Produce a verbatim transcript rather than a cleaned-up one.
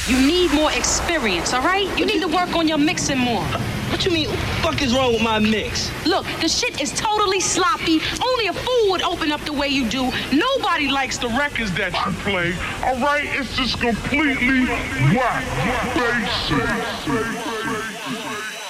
You need more experience, all right? You need to work on your mixing more. What you mean? What the fuck is wrong with my mix? Look, the shit is totally sloppy. Only a fool would open up the way you do. Nobody likes the records that you play. All right, it's just completely whack, basic.